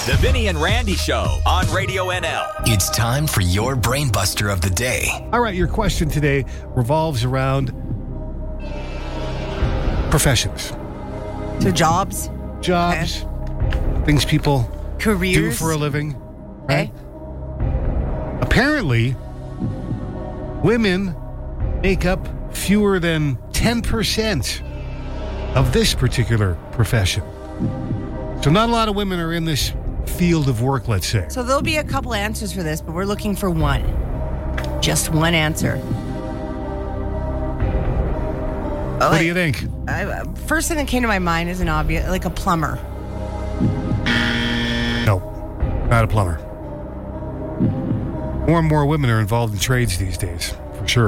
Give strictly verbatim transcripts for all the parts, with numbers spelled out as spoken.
The Vinny and Randy Show on Radio N L. It's time for your brain buster of the day. All right, your question today revolves around professions. So jobs? Jobs, okay. Things people Careers? do for a living. Right? Okay. Apparently, women make up fewer than ten percent of this particular profession. So not a lot of women are in this field of work, let's say. So there'll be a couple answers for this, but we're looking for one. Just one answer. What like, do you think? I, first thing that came to my mind is an obvious, like a plumber. No, not a plumber. More and more women are involved in trades these days, for sure.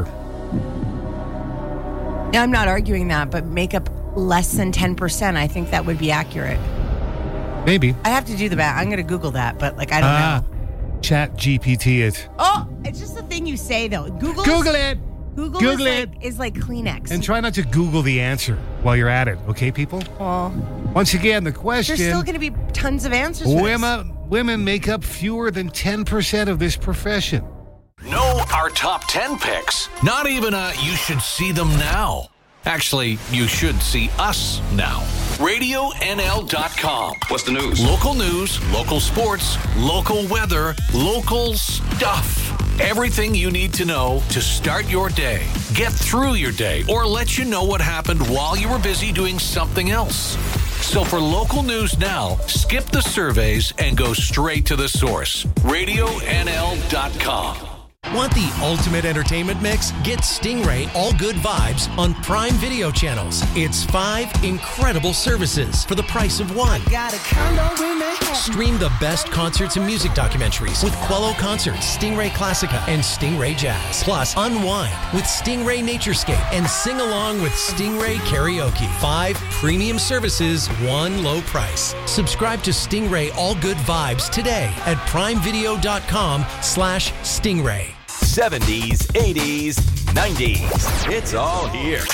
Now, I'm not arguing that, but make up less than ten percent. I think that would be accurate. Maybe. I have to do the math. I'm going to Google that, but like I don't ah, know. Chat G P T it. Oh, it's just a thing you say though. Google. Google it. Google, Google is, it. Like, is like Kleenex. And try not to Google the answer while you're at it, okay, people? Well, once again, the question. There's still going to be tons of answers. For women, this. women make up fewer than ten percent of this profession. Know our top ten picks. Not even a you should see them now. Actually, you should see us now. radio N L dot com. What's the news? Local news, local sports, local weather, local stuff. Everything you need to know to start your day, get through your day, or let you know what happened while you were busy doing something else. So for local news now, skip the surveys and go straight to the source. radio N L dot com. Want the ultimate entertainment mix? Get Stingray All Good Vibes on Prime Video channels. It's five incredible services for the price of one. Got a condo in Manhattan. Stream the best concerts and music documentaries with Quello Concerts, Stingray Classica, and Stingray Jazz. Plus, unwind with Stingray Naturescape and sing along with Stingray Karaoke. Five premium services, one low price. Subscribe to Stingray All Good Vibes today at primevideo.com slash Stingray. seventies, eighties, nineties. It's all here.